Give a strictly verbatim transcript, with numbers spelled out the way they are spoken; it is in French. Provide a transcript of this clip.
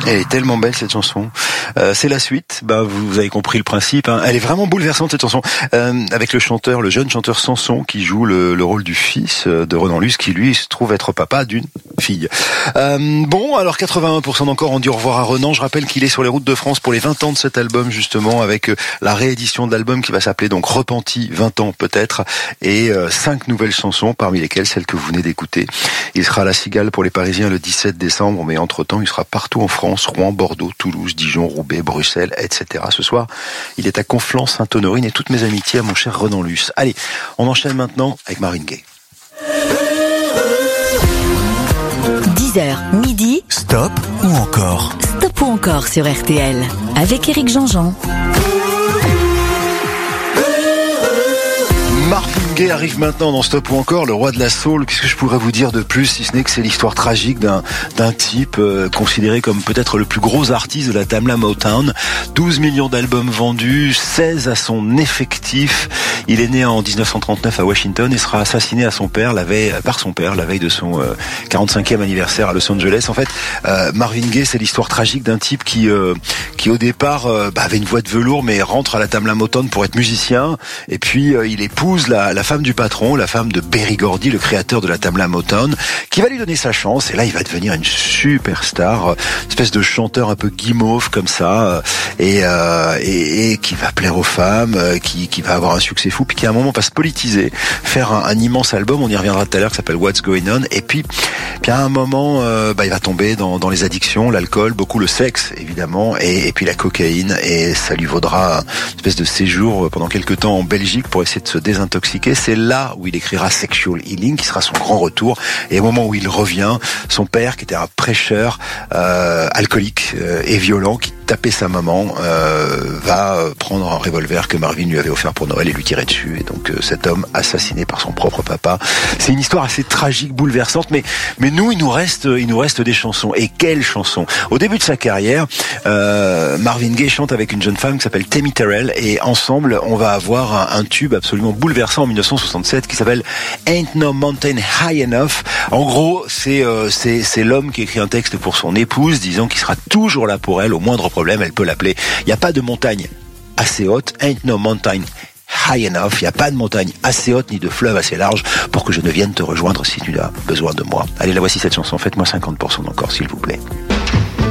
Elle est tellement belle cette chanson. Euh, c'est la suite. Bah vous avez compris le principe. Hein. Elle est vraiment bouleversante cette chanson. Euh, avec le chanteur, le jeune chanteur Samson qui joue le, le rôle du fils de Renan Luce, qui lui se trouve être papa d'une fille. Euh, bon, alors quatre-vingt-un pour cent d'encore ont dit au revoir à Renan. Je rappelle qu'il est sur les routes de France pour les vingt ans de cet album justement, avec la réédition de l'album qui va s'appeler donc Repenti, vingt ans peut-être, et euh, cinq nouvelles chansons, parmi lesquelles celle que vous venez d'écouter. Il sera à la Cigale pour les Parisiens le dix-sept décembre, mais entre-temps il sera partout en France, Rouen, Bordeaux, Toulouse, Dijon, Roubaix, Bruxelles, et cetera. Ce soir, il est à Conflans-Sainte-Honorine et toutes mes amitiés à mon cher Renan Luce. Allez, on enchaîne maintenant avec Marvin Gaye. dix heures, midi. Stop ou encore? Stop ou encore sur R T L. Avec Éric Jean-Jean. Marvin Gaye arrive maintenant dans Stop ou encore, le roi de la soul. Qu'est-ce que je pourrais vous dire de plus, si ce n'est que c'est l'histoire tragique d'un d'un type euh, considéré comme peut-être le plus gros artiste de la Tamla Motown. douze millions d'albums vendus, seize à son effectif. Il est né en dix-neuf cent trente-neuf à Washington et sera assassiné à son père la veille, par son père la veille de son euh, quarante-cinquième anniversaire à Los Angeles. En fait, euh, Marvin Gaye, c'est l'histoire tragique d'un type qui euh, qui au départ euh, bah, avait une voix de velours, mais rentre à la Tamla Motown pour être musicien. Et puis euh, il épouse la, la femme du patron, la femme de Berry Gordy, le créateur de la Tamla Motown, qui va lui donner sa chance. Et là, il va devenir une superstar, une espèce de chanteur un peu guimauve comme ça, et, euh, et, et qui va plaire aux femmes, qui, qui va avoir un succès fou, puis qui à un moment va se politiser, faire un, un immense album, on y reviendra tout à l'heure, qui s'appelle What's Going On. Et puis, puis à un moment, euh, bah, il va tomber dans, dans les addictions, l'alcool, beaucoup le sexe évidemment, et, et puis la cocaïne, et ça lui vaudra une espèce de séjour pendant quelques temps en Belgique pour essayer de se désintoxiquer. C'est là où il écrira Sexual Healing, qui sera son grand retour. Et au moment où il revient, son père, qui était un prêcheur euh, alcoolique euh, et violent, qui tapait sa maman, euh, va prendre un revolver que Marvin lui avait offert pour Noël et lui tirer dessus. Et donc euh, cet homme assassiné par son propre papa. C'est une histoire assez tragique, bouleversante, mais mais nous, il nous reste il nous reste des chansons. Et quelles chansons! Au début de sa carrière, euh, Marvin Gaye chante avec une jeune femme qui s'appelle Tammy Terrell, et ensemble, on va avoir un, un tube absolument bouleversant en dix-neuf cent soixante-sept qui s'appelle Ain't No Mountain High Enough. En gros, c'est euh, c'est c'est l'homme qui écrit un texte pour son épouse, disant qu'il sera toujours là pour elle au moindre problème, elle peut l'appeler. Il n'y a pas de montagne assez haute, ain't no mountain high enough. Il n'y a pas de montagne assez haute ni de fleuve assez large pour que je ne vienne te rejoindre si tu as besoin de moi. Allez, la voici cette chanson. Faites-moi cinquante pour cent encore, s'il vous plaît.